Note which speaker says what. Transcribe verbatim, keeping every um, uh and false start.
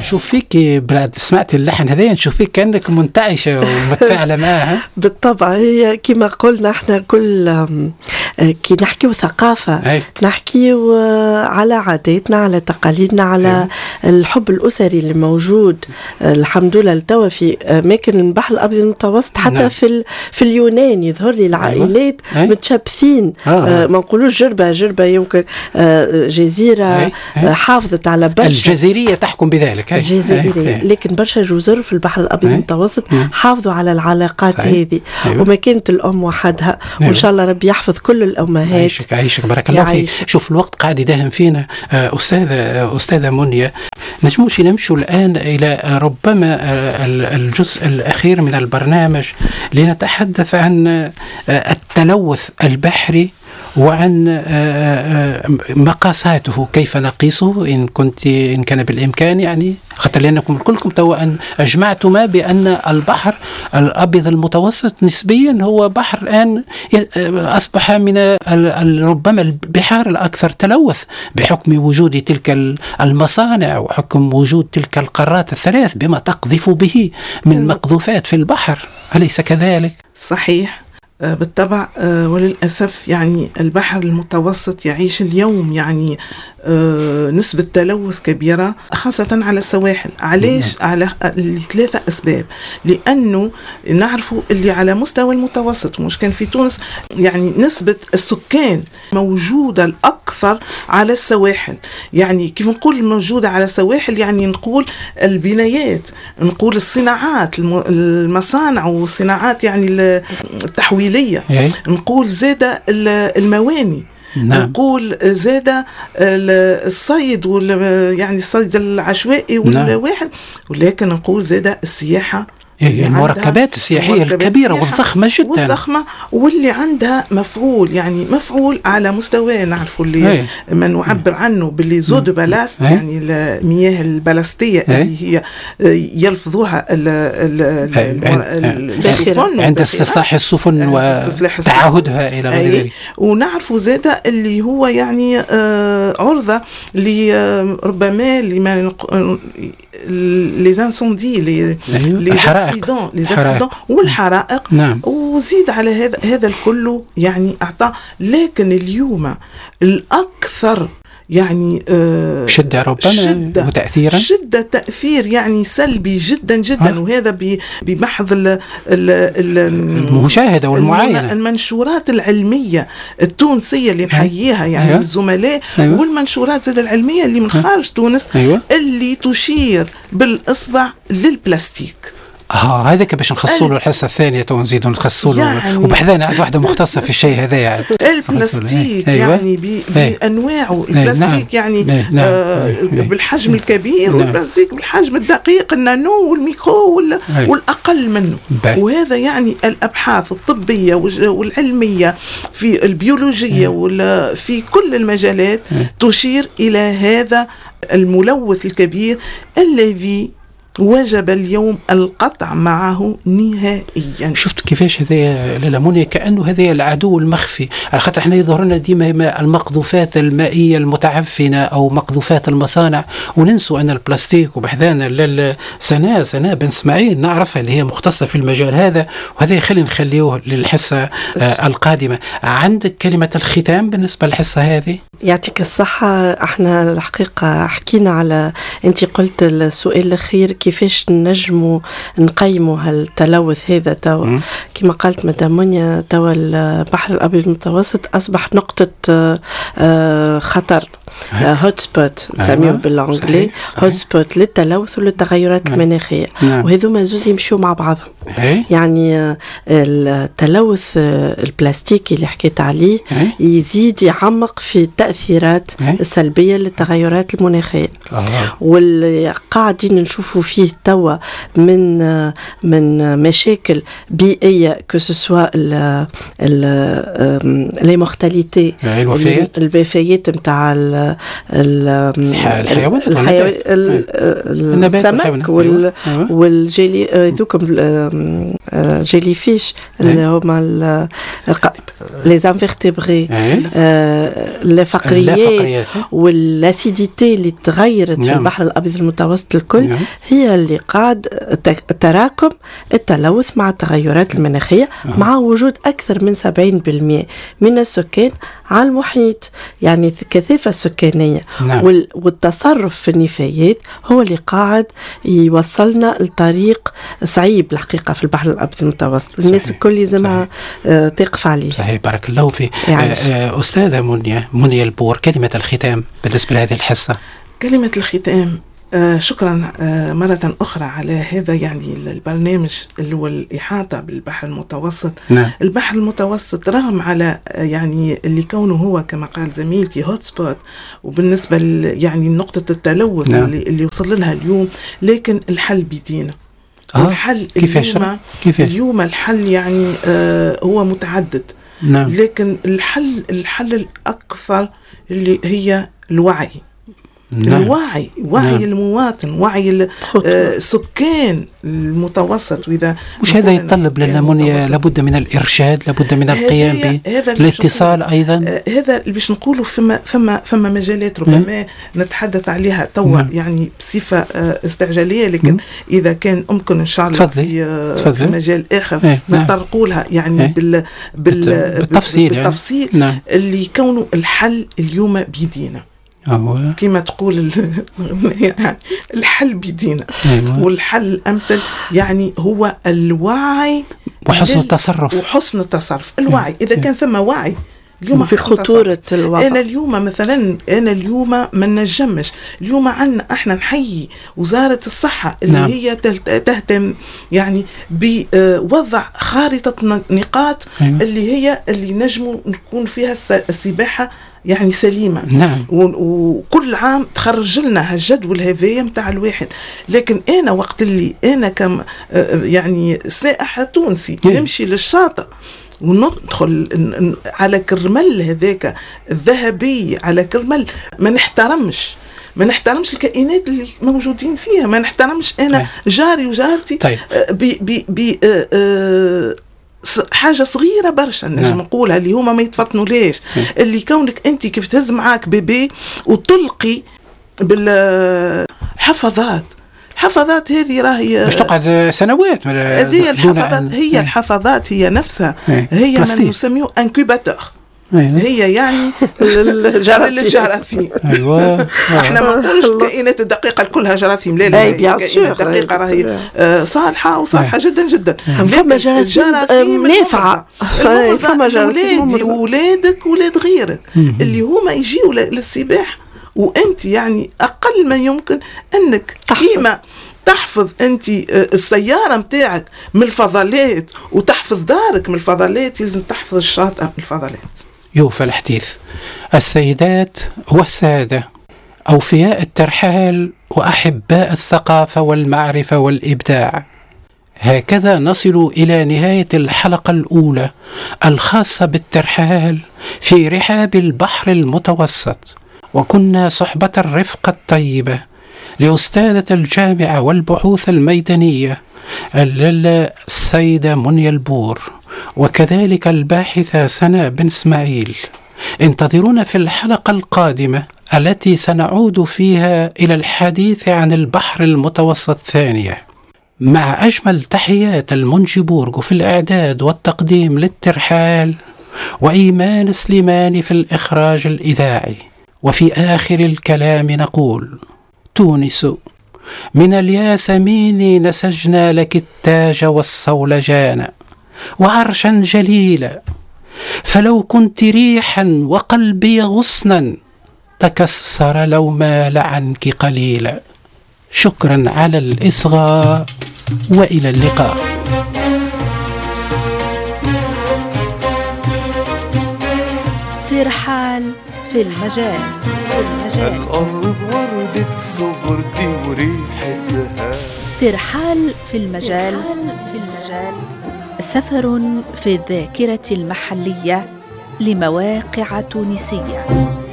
Speaker 1: نشوف فيك بعد سمعت اللحن هذا نشوف فيك كأنك منتعشة ومتفاعلة معها.
Speaker 2: بالطبع هي كما قلنا احنا كل كي نحكيو ثقافة أي. نحكيو على عاداتنا على تقاليدنا على أي. الحب الأسري اللي موجود الحمد لله لتوا في أماكن البحر الأبيض المتوسط حتى نعم. في في اليونان يظهر لي العائلات أي. متشابثين آه. آه ما نقولوش جربة جربة يمكن آه جزيرة أي. أي. حافظت على برشا
Speaker 1: الجزيرية تحكم بذلك أي.
Speaker 2: الجزائرية أي. لكن برشا جزر في البحر الأبيض المتوسط حافظوا على العلاقات صحيح. هذه أيوة. وما كانت الأم وحدها أيوة. وإن شاء الله ربي يحفظ كل الأمهات.
Speaker 1: عايشك عايشك بارك الله فيك. شوف الوقت قاعد يداهم فينا أستاذة أستاذة منيا نجموش نمشوا الآن إلى ربما الجزء الأخير من البرنامج لنتحدث عن التلوث البحري وعن مقاساته كيف نقيسه إن كنت إن كان بالإمكان يعني حتى لأنكم كلكم توا أن أجمعتما بأن البحر الأبيض المتوسط نسبيا هو بحر الآن أصبح من ربما البحار الأكثر تلوث بحكم وجود تلك المصانع وحكم وجود تلك القارات الثلاث بما تقذف به من مقذوفات في البحر، أليس كذلك؟
Speaker 3: صحيح بالطبع وللأسف يعني البحر المتوسط يعيش اليوم يعني نسبة تلوث كبيرة خاصة على السواحل. علاش؟ على ثلاثة أسباب. لأنه نعرفوا اللي على مستوى المتوسط مش كان في تونس يعني نسبة السكان موجودة الأكثر على السواحل. يعني كيف نقول موجودة على السواحل يعني نقول البنايات نقول الصناعات المصانع والصناعات يعني التحويلية نقول زادة المواني نعم. نقول زادة الصيد يعني الصيد العشوائي والواحد نعم. ولكن نقول زادة السياحة
Speaker 1: يعني المركبات السياحية الكبيرة والضخمة جدا
Speaker 3: والضخمة واللي عندها مفعول يعني مفعول على مستوى نعرفوا اللي ما نعبر عنه باللي زود بلاست يعني المياه البلاستية هي. اللي هي يلفظوها السفن
Speaker 1: عند استصلاح السفن وتعهدها إلى غير ذلك.
Speaker 3: ونعرفوا زادة اللي هو يعني عرضة لربما لما les incendies les
Speaker 1: الحرائق
Speaker 3: les accidents والحرائق
Speaker 1: نعم.
Speaker 3: وزيد على هذا هذا الكل يعني أعطى. لكن اليوم الأكثر يعني
Speaker 1: آه شدة ربما
Speaker 3: شدة
Speaker 1: وتأثيرا
Speaker 3: شدة تأثير يعني سلبي جدا جدا. وهذا بمحض
Speaker 1: المشاهدة والمعاينة
Speaker 3: المنشورات العلمية التونسية اللي نحييها يعني أيوة. الزملاء أيوة. والمنشورات زي العلمية اللي من خارج تونس أيوة. اللي تشير بالإصبع للبلاستيك.
Speaker 1: اه هذاك باش نخصوا له الحصه الثانيه تو نزيدوا نخصوا له يعني وبحذانا عاد واحده مختصه في الشيء هذا يعني
Speaker 3: البلاستيك يعني بانواعه البلاستيك يعني نعم. آه بالحجم الكبير نعم. والبلاستيك بالحجم الدقيق النانو والميكرو والاقل منه باي. وهذا يعني الابحاث الطبيه والعلميه في البيولوجيه وفي كل المجالات تشير الى هذا الملوث الكبير الذي وجب اليوم القطع معه نهائيا.
Speaker 1: شفت كيفاش هذا للمونيا كأنه هذا العدو المخفي على خاطر احنا يظهر لنا ديما المقذوفات المائية المتعفنة أو مقذوفات المصانع وننسوا أن البلاستيك وبحذانا سنة سنة بن اسماعيل نعرفها اللي هي مختصة في المجال هذا وهذا يخلي نخليه للحصة آه القادمة. عندك كلمة الختام بالنسبة للحصة هذه؟
Speaker 2: يعطيك الصحة. احنا الحقيقة حكينا على انت قلت السؤال الأخير كيفاش نجموا نقيموا هالتلوث هذا توا كما قالت مدام منيا توا البحر الأبيض المتوسط أصبح نقطة خطر هوت سبوت نسميه بالانجلي هوت سبوت للتلوث وللتغيرات المناخية وهذوما زوز يمشوا مع بعضهم. يعني التلوث البلاستيكي اللي حكيت عليه يزيد يعمق في التأثيرات السلبية للتغيرات المناخية واللي قاعدين نشوفوا فيه توا من من مشاكل بيئية كسوسوا لي مورتاليتي الوفيات نتاع السمك والجيلي ذوكم جيلي فيش اللي هما les invertébrés الفقريات والاسيديتي اللي تغيرت في البحر الأبيض المتوسط الكل هي اللي قاعد تراكم التلوث مع التغيرات المناخية مع وجود أكثر من سبعين بالمئة من السكان على المحيط. يعني الكثافة السكانية والتصرف في النفايات هو اللي قاعد يوصلنا لطريق صعيب الحقيقة في البحر الأبيض المتوسط، والناس الكل لازمها تقف عليه.
Speaker 1: صحيح، بارك الله فيك. يعني أستاذة منيا منيا البور، كلمة الختام بالنسبة لهذه الحصة.
Speaker 3: كلمة الختام، آه شكرا آه مرة أخرى على هذا يعني البرنامج اللي هو الإحاطة بالبحر المتوسط.
Speaker 1: نعم.
Speaker 3: البحر المتوسط رغم على آه يعني اللي كونه هو كما قال زميلتي هوت سبوت، وبالنسبة يعني نقطة التلوث نعم. اللي, اللي وصل لها اليوم، لكن الحل بيدينا.
Speaker 1: آه.
Speaker 3: الحل
Speaker 1: كيفاش؟
Speaker 3: اليوم,
Speaker 1: كيفاش؟
Speaker 3: اليوم الحل يعني آه هو متعدد.
Speaker 1: نعم.
Speaker 3: لكن الحل الحل الأكثر اللي هي الوعي.
Speaker 1: نعم.
Speaker 3: الوعي وعي نعم. المواطن، وعي السكان المتوسط. وإذا
Speaker 1: مش هذا يتطلب لنا منيا لابد من الإرشاد، لابد من القيام بالاتصال أيضا.
Speaker 3: هذا اللي باش نقوله. فما فما فما مجالات ربما م. نتحدث عليها توا م. يعني بصفة استعجالية، لكن م. إذا كان ممكن إن شاء الله في, في مجال آخر ايه. نتطرقوا لها يعني ايه. بال بال
Speaker 1: بالتفصيل,
Speaker 3: بالتفصيل
Speaker 1: يعني.
Speaker 3: اللي يكونوا الحل اليوم بيدينا.
Speaker 1: أوه.
Speaker 3: كما تقول يعني الحل بيدينا.
Speaker 1: أيوة.
Speaker 3: والحل الأمثل يعني هو الوعي
Speaker 1: وحسن التصرف
Speaker 3: وحسن التصرف. الوعي إذا كان ثم وعي اليوم
Speaker 2: في خطورة الوضع.
Speaker 3: أنا اليوم مثلا أنا اليوم ما نجمش اليوم عنا إحنا نحيي وزارة الصحة اللي نعم. هي تهتم يعني بوضع خارطة نقاط أيوة. اللي هي اللي نجموا نكون فيها السباحة يعني سليمة.
Speaker 1: نعم.
Speaker 3: وكل عام تخرج لنا هالجدول هذايا متاع الواحد. لكن أنا وقت اللي أنا كم يعني سائح تونسي نمشي للشاطئ وندخل على كرمل هذاك الذهبي، على كرمل ما نحترمش ما نحترمش الكائنات اللي موجودين فيها، ما نحترمش أنا طيب. جاري وجارتي
Speaker 1: طيب.
Speaker 3: بي بي بي حاجة صغيرة برشا نجم نقولها اللي هما ما يتفطنوا ليش. اللي كونك أنت كيف تهز معاك بيبي وتلقي بالحفاظات، الحفاظات هذه راهي
Speaker 1: مش تقعد سنوات.
Speaker 3: هذه الحفاظات هي الحفاظات هي نفسها هي ما نسميه انكوباتور. هي يعني الجراثيم.
Speaker 1: ايوه
Speaker 3: احنا ما نقولش الكائنات الدقيقه كلها جراثيم، لا لا الكائنات الدقيقه راهي صالحه وصالحه جدا جدا.
Speaker 2: فما جراثيم نافعه،
Speaker 3: فما ولادي وولادك ولاد غيرك اللي هما يجيوا للسباحه، وانت يعني اقل ما يمكن انك كيما تحفظ أنت السيارة متاعك من الفضلات وتحفظ دارك من الفضلات، لازم تحفظ الشاطئ من الفضلات.
Speaker 1: يوفى الحديث. السيدات والسادة، أوفياء الترحال وأحباء الثقافة والمعرفة والإبداع، هكذا نصل إلى نهاية الحلقة الأولى الخاصة بالترحال في رحاب البحر المتوسط. وكنا صحبة الرفقة الطيبة لأستاذة الجامعة والبحوث الميدانية السيدة منيا البور، وكذلك الباحثة سناء بن اسماعيل. انتظرونا في الحلقة القادمة التي سنعود فيها إلى الحديث عن البحر المتوسط ثانية، مع أجمل تحيات المنجبورغ في الإعداد والتقديم للترحال، وإيمان سليماني في الإخراج الإذاعي. وفي آخر الكلام نقول: تونس من الياسمين نسجنا لك التاج والصولجان وعرشا جليلا، فلو كنت ريحا وقلبي غصنا تكسر لو مال عنك قليلا. شكرا على الإصغاء وإلى اللقاء.
Speaker 4: ترحال في المجال. في المجال
Speaker 5: الأرض وردت صغرتي وريحتها.
Speaker 4: ترحال في المجال. في المجال سفر في الذاكرة المحلية لمواقع تونسية.